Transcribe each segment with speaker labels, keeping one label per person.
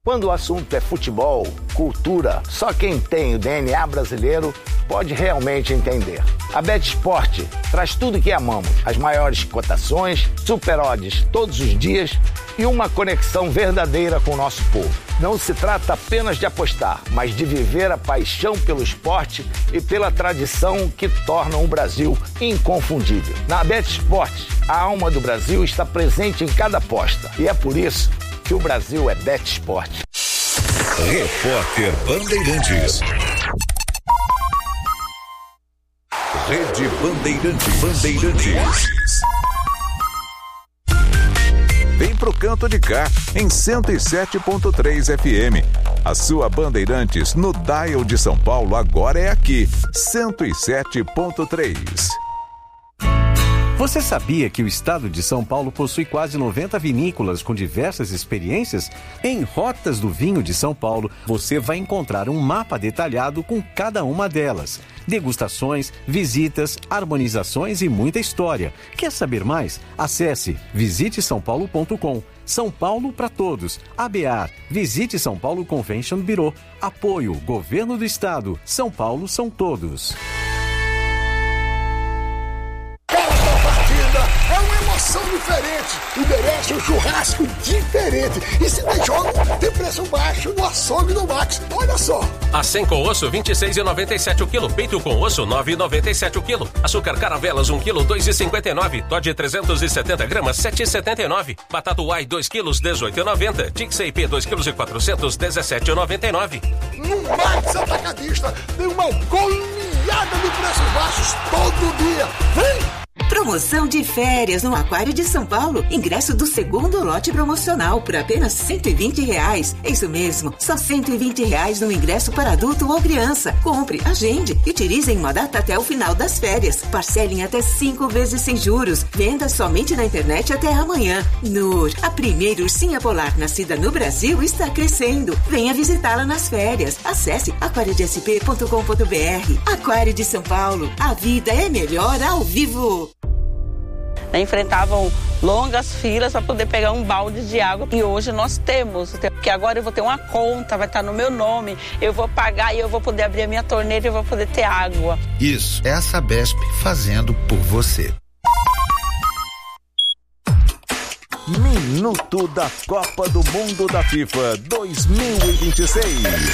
Speaker 1: Quando o assunto é futebol, cultura, só quem tem o DNA brasileiro pode realmente entender. A BetSport traz tudo o que amamos, as maiores cotações, super odds todos os dias e uma conexão verdadeira com o nosso povo. Não se trata apenas de apostar, mas de viver a paixão pelo esporte e pela tradição que tornam o Brasil inconfundível. Na BetSport, a alma do Brasil está presente em cada aposta e é por isso que o Brasil é BetSport.
Speaker 2: Repórter Bandeirantes. Rede Bandeirantes. Vem pro canto de cá, em 107.3 FM. A sua Bandeirantes no dial de São Paulo agora é aqui, 107.3.
Speaker 3: Você sabia que o estado de São Paulo possui quase 90 vinícolas com diversas experiências? Em Rotas do Vinho de São Paulo, você vai encontrar um mapa detalhado com cada uma delas. Degustações, visitas, harmonizações e muita história. Quer saber mais? Acesse visitesaopaulo.com. São Paulo para todos. ABAR, Visite São Paulo Convention Bureau. Apoio, Governo do Estado. São Paulo são todos.
Speaker 4: É uma emoção diferente e merece um churrasco diferente. E se tem jogo, tem preço baixo no açougue do Max. Olha só.
Speaker 5: Acém com osso, R$ 26,97 o quilo. Peito com osso, R$ 9,97 o quilo. Açúcar caravelas, 1 quilo, R$ 2,59. Toddy 370 gramas, R$ 7,79. Batata Uai, 2 quilos, R$ 18,90. Tixay P, 2 quilos e 400, R$ 17,99.
Speaker 4: No Max Atacadista tem uma goleada de preços baixos todo dia. Vem!
Speaker 6: Promoção de férias no Aquário de São Paulo. Ingresso do segundo lote promocional por apenas R$ 120. É isso mesmo, só R$ 120 no ingresso para adulto ou criança. Compre, agende e utilize em uma data até o final das férias. Parcelem até 5 vezes sem juros. Venda somente na internet até amanhã. Nur, a primeira ursinha polar nascida no Brasil, está crescendo. Venha visitá-la nas férias. Acesse aquariodesp.com.br. Aquário de São Paulo. A vida é melhor ao vivo.
Speaker 7: Enfrentavam longas filas para poder pegar um balde de água. E hoje nós temos, porque agora eu vou ter uma conta, vai estar no meu nome, eu vou pagar e eu vou poder abrir a minha torneira e eu vou poder ter água.
Speaker 8: Isso é a Sabesp fazendo por você.
Speaker 2: Minuto da Copa do Mundo da FIFA 2026.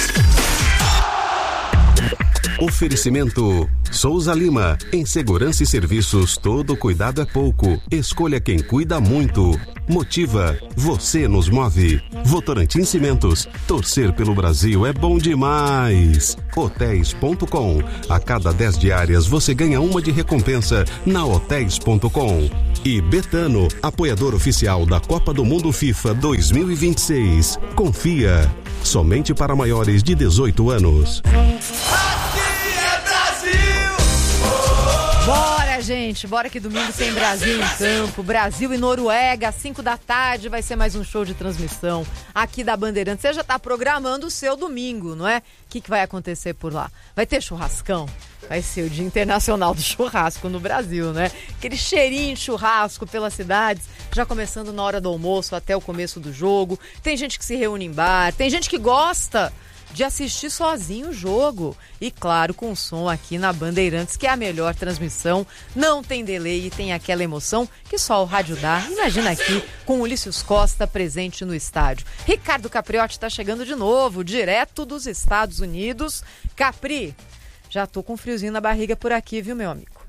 Speaker 9: Oferecimento Souza Lima. Em segurança e serviços, todo cuidado é pouco. Escolha quem cuida muito. Motiva. Você nos move. Votorantim Cimentos. Torcer pelo Brasil é bom demais. Hotéis.com. A cada 10 diárias você ganha uma de recompensa na Hotéis.com. E Betano, apoiador oficial da Copa do Mundo FIFA 2026. Confia. Somente para maiores de 18 anos.
Speaker 10: Bora, gente, bora que domingo tem Brasil em campo, Brasil e Noruega, às 5 da tarde vai ser mais um show de transmissão aqui da Bandeirantes. Você já tá programando o seu domingo, não é? O que vai acontecer por lá? Vai ter churrascão? Vai ser o Dia Internacional do Churrasco no Brasil, né? Aquele cheirinho de churrasco pelas cidades, já começando na hora do almoço até o começo do jogo. Tem gente que se reúne em bar, tem gente que gosta de assistir sozinho o jogo. E claro, com som aqui na Bandeirantes, que é a melhor transmissão. Não tem delay e tem aquela emoção que só o rádio dá. Imagina aqui com Ulisses Costa presente no estádio. Ricardo Capriotti está chegando de novo, direto dos Estados Unidos. Capri, já tô com um friozinho na barriga por aqui, viu, meu amigo?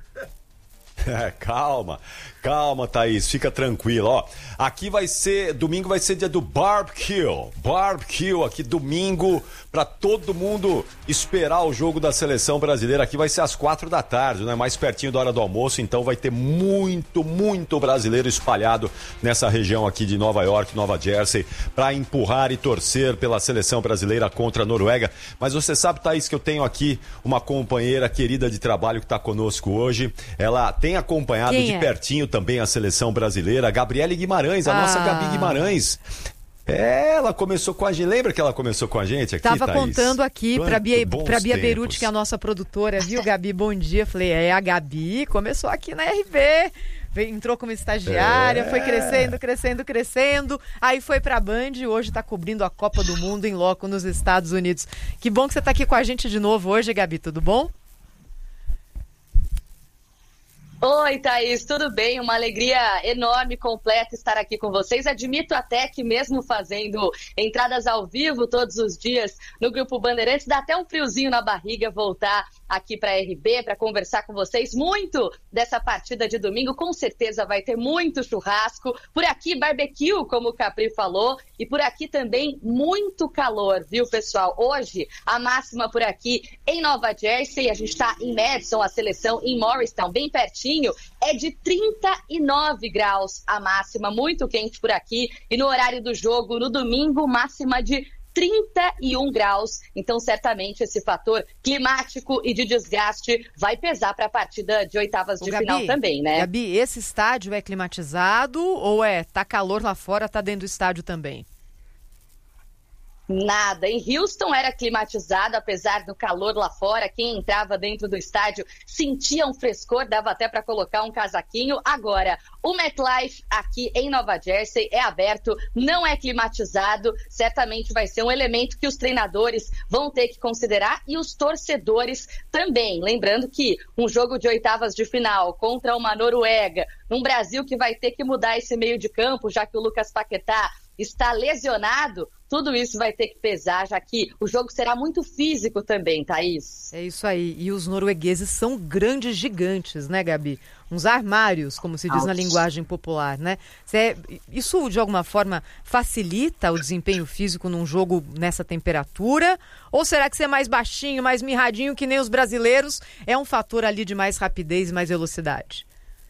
Speaker 11: Calma, Thaís, fica tranquilo, ó. Aqui domingo vai ser dia do barbecue aqui domingo, pra todo mundo esperar o jogo da seleção brasileira. Aqui vai ser às 4 da tarde, né? Mais pertinho da hora do almoço, então vai ter muito brasileiro espalhado nessa região aqui de Nova York, Nova Jersey, pra empurrar e torcer pela seleção brasileira contra a Noruega. Mas você sabe, Thaís, que eu tenho aqui uma companheira querida de trabalho que tá conosco hoje. Ela tem acompanhado de pertinho também a seleção brasileira, a Gabriele Guimarães, a nossa Gabi Guimarães. Ela começou com a gente, lembra que ela começou com a gente aqui,
Speaker 10: Tava
Speaker 11: Thaís?
Speaker 10: Contando aqui pra Bia Beruti, que é a nossa produtora, viu, Gabi? Bom dia. Falei, a Gabi começou aqui na RB, Entrou como estagiária, foi crescendo, aí foi pra Band e hoje tá cobrindo a Copa do Mundo em loco nos Estados Unidos. Que bom que você tá aqui com a gente de novo hoje, Gabi, tudo bom?
Speaker 12: Oi, Thaís, tudo bem? Uma alegria enorme, completa estar aqui com vocês. Admito até que mesmo fazendo entradas ao vivo todos os dias no Grupo Bandeirantes, dá até um friozinho na barriga voltar aqui para a RB para conversar com vocês muito dessa partida de domingo. Com certeza vai ter muito churrasco. Por aqui, barbecue, como o Capri falou. E por aqui também muito calor, viu, pessoal? Hoje, a máxima por aqui em Nova Jersey, a gente está em Madison, a seleção em Morristown, bem pertinho, é de 39 graus a máxima, muito quente por aqui. E no horário do jogo, no domingo, máxima de 31 graus, então certamente esse fator climático e de desgaste vai pesar para a partida de oitavas de final também, né?
Speaker 10: Gabi, esse estádio é climatizado ou tá calor lá fora, tá dentro do estádio também?
Speaker 12: Nada. Em Houston era climatizado, apesar do calor lá fora. Quem entrava dentro do estádio sentia um frescor, dava até para colocar um casaquinho. Agora, o MetLife aqui em Nova Jersey é aberto, não é climatizado. Certamente vai ser um elemento que os treinadores vão ter que considerar e os torcedores também. Lembrando que um jogo de oitavas de final contra uma Noruega, um Brasil que vai ter que mudar esse meio de campo, já que o Lucas Paquetá está lesionado, tudo isso vai ter que pesar, já que o jogo será muito físico também, Thaís.
Speaker 10: É isso aí. E os noruegueses são grandes gigantes, né, Gabi? Uns armários, como se diz na linguagem popular, né? Isso, de alguma forma, facilita o desempenho físico num jogo nessa temperatura? Ou será que ser mais baixinho, mais mirradinho, que nem os brasileiros, é um fator ali de mais rapidez e mais velocidade?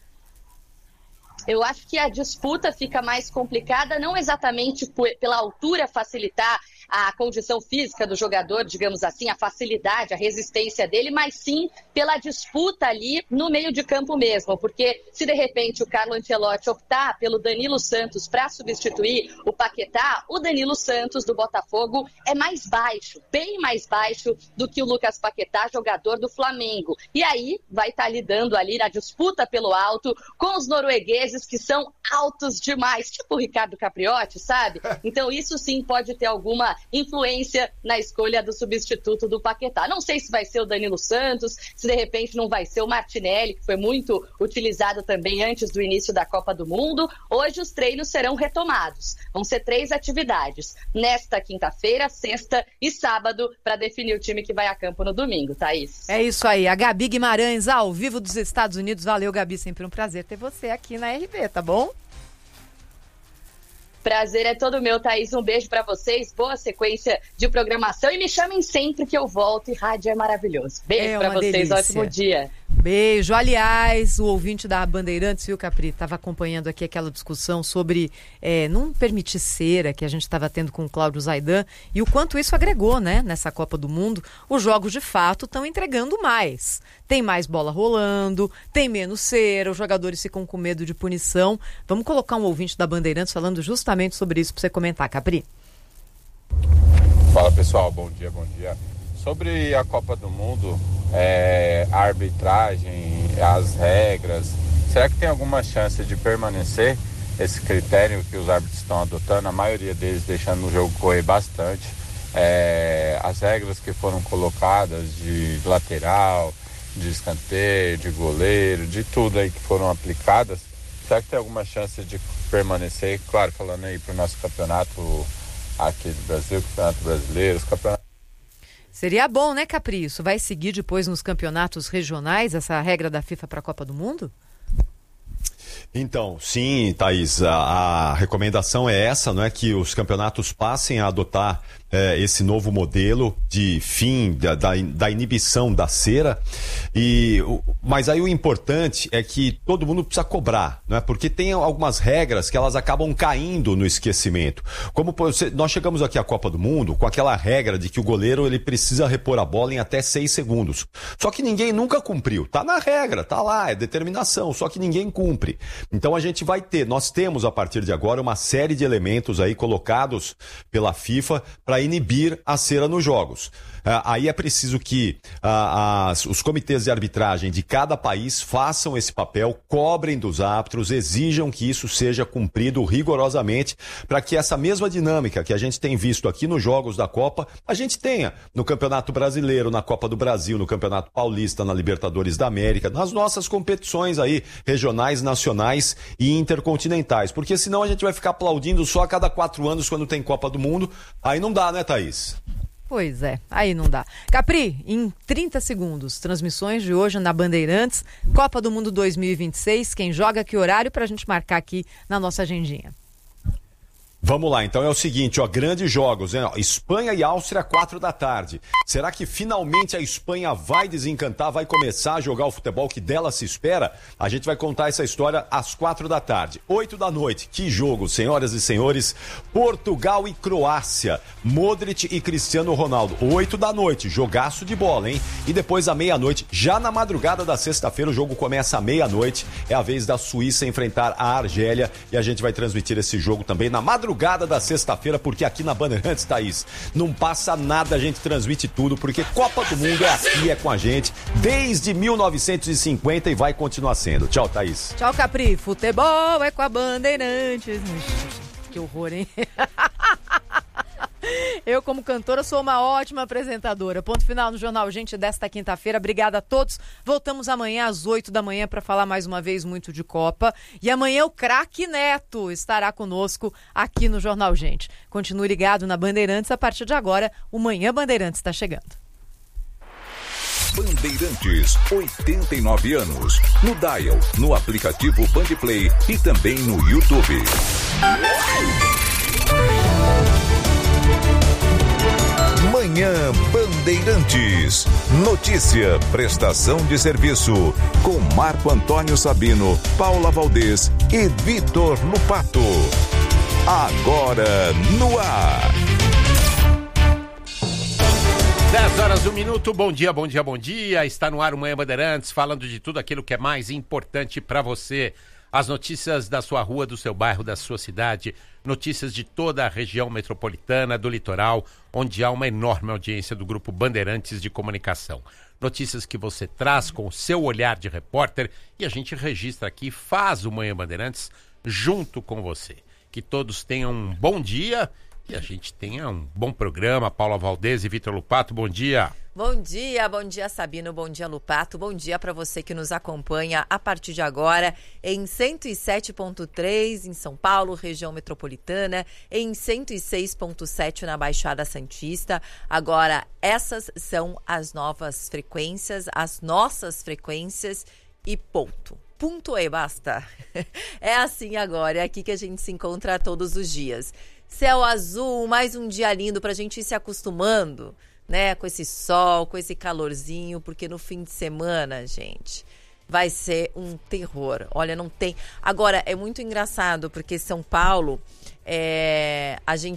Speaker 12: Eu acho que a disputa fica mais complicada, não exatamente pela altura facilitar a condição física do jogador, digamos assim, a facilidade, a resistência dele, mas sim pela disputa ali no meio de campo mesmo, porque se de repente o Carlo Ancelotti optar pelo Danilo Santos para substituir o Paquetá, o Danilo Santos do Botafogo é mais baixo, bem mais baixo do que o Lucas Paquetá, jogador do Flamengo. E aí vai estar lidando ali na disputa pelo alto com os noruegueses que são altos demais, tipo o Ricardo Capriotti, sabe? Então isso sim pode ter alguma influência na escolha do substituto do Paquetá. Não sei se vai ser o Danilo Santos, se de repente não vai ser o Martinelli, que foi muito utilizado também antes do início da Copa do Mundo. Hoje os treinos serão retomados. Vão ser 3 atividades. Nesta quinta-feira, sexta e sábado, para definir o time que vai a campo no domingo, Thaís.
Speaker 10: É isso aí. A Gabi Guimarães, ao vivo dos Estados Unidos. Valeu, Gabi. Sempre um prazer ter você aqui na RB, tá bom?
Speaker 12: Prazer é todo meu, Thaís. Um beijo pra vocês, boa sequência de programação e me chamem sempre que eu volto e rádio é maravilhoso. Beijo pra vocês, delícia. Ótimo dia.
Speaker 10: Beijo. Aliás, o ouvinte da Bandeirantes, viu, Capri, estava acompanhando aqui aquela discussão sobre não permitir cera que a gente estava tendo com o Cláudio Zaidan e o quanto isso agregou, né, nessa Copa do Mundo. Os jogos, de fato, estão entregando mais. Tem mais bola rolando, tem menos cera, os jogadores ficam com medo de punição. Vamos colocar um ouvinte da Bandeirantes falando justamente sobre isso para você comentar, Capri.
Speaker 13: Fala, pessoal. Bom dia, bom dia. Sobre a Copa do Mundo, a arbitragem, as regras, será que tem alguma chance de permanecer esse critério que os árbitros estão adotando, a maioria deles deixando o jogo correr bastante? As regras que foram colocadas de lateral, de escanteio, de goleiro, de tudo aí que foram aplicadas, será que tem alguma chance de permanecer? Claro, falando aí para o nosso campeonato aqui do Brasil, campeonato brasileiro, os campeonatos.
Speaker 10: Seria bom, né, Capri? Isso vai seguir depois nos campeonatos regionais, essa regra da FIFA para a Copa do Mundo?
Speaker 11: Então, sim, Thaís, a recomendação é essa, não é, que os campeonatos passem a adotar esse novo modelo de fim da inibição da cera. Mas aí o importante é que todo mundo precisa cobrar, não é? Porque tem algumas regras que elas acabam caindo no esquecimento. Como nós chegamos aqui à Copa do Mundo com aquela regra de que o goleiro ele precisa repor a bola em até 6 segundos. Só que ninguém nunca cumpriu. Tá na regra, tá lá, é determinação, só que ninguém cumpre. Então nós temos a partir de agora uma série de elementos aí colocados pela FIFA para inibir a cera nos jogos. Aí é preciso que os comitês de arbitragem de cada país façam esse papel, cobrem dos árbitros, exijam que isso seja cumprido rigorosamente, para que essa mesma dinâmica que a gente tem visto aqui nos jogos da Copa, a gente tenha no Campeonato Brasileiro, na Copa do Brasil, no Campeonato Paulista, na Libertadores da América, nas nossas competições aí regionais, nacionais e intercontinentais, porque senão a gente vai ficar aplaudindo só a cada 4 anos quando tem Copa do Mundo, aí não dá, né, Thaís?
Speaker 10: Pois é, aí não dá. Capri, em 30 segundos, transmissões de hoje na Bandeirantes, Copa do Mundo 2026, quem joga, que horário, pra gente marcar aqui na nossa agendinha.
Speaker 11: Vamos lá, então é o seguinte, grandes jogos, né? Espanha e Áustria, 4 da tarde. Será que finalmente a Espanha vai desencantar, vai começar a jogar o futebol que dela se espera? A gente vai contar essa história às 4 da tarde. 8 da noite, que jogo, senhoras e senhores, Portugal e Croácia, Modric e Cristiano Ronaldo. 8 da noite, jogaço de bola, hein? E depois à meia-noite, já na madrugada da sexta-feira, o jogo começa à meia-noite, é a vez da Suíça enfrentar a Argélia e a gente vai transmitir esse jogo também na madrugada da sexta-feira, porque aqui na Bandeirantes, Thaís, não passa nada, a gente transmite tudo, porque Copa do Mundo é aqui, é com a gente, desde 1950 e vai continuar sendo. Tchau, Thaís.
Speaker 10: Tchau, Capri. Futebol é com a Bandeirantes. Que horror, hein? Eu, como cantora, sou uma ótima apresentadora. Ponto final no Jornal Gente desta quinta-feira. Obrigada a todos. Voltamos amanhã às 8 da manhã para falar mais uma vez muito de Copa. E amanhã o craque Neto estará conosco aqui no Jornal Gente. Continue ligado na Bandeirantes. A partir de agora, o Manhã Bandeirantes está chegando.
Speaker 2: Bandeirantes, 89 anos. No Dial, no aplicativo Bandplay e também no YouTube. Manhã Bandeirantes. Notícia, prestação de serviço. Com Marco Antônio Sabino, Paula Valdez e Vitor Lupato. Agora no ar.
Speaker 14: 10 horas, 1 minuto. Bom dia, bom dia, bom dia. Está no ar o Manhã Bandeirantes, falando de tudo aquilo que é mais importante para você. As notícias da sua rua, do seu bairro, da sua cidade, notícias de toda a região metropolitana, do litoral, onde há uma enorme audiência do Grupo Bandeirantes de Comunicação. Notícias que você traz com o seu olhar de repórter e a gente registra aqui, faz o Manhã Bandeirantes junto com você. Que todos tenham um bom dia e a gente tenha um bom programa. Paula Valdez e Vitor Lupato, bom dia.
Speaker 15: Bom dia Sabino, bom dia Lupato, bom dia para você que nos acompanha a partir de agora em 107.3 em São Paulo, região metropolitana, em 106.7 na Baixada Santista. Agora, essas são as novas frequências, as nossas frequências e ponto. Ponto e basta. É assim agora, é aqui que a gente se encontra todos os dias. Céu azul, mais um dia lindo pra gente ir se acostumando, né? Com esse sol, com esse calorzinho, porque no fim de semana, gente, vai ser um terror. Olha, não tem... Agora, é muito engraçado, porque São Paulo, a gente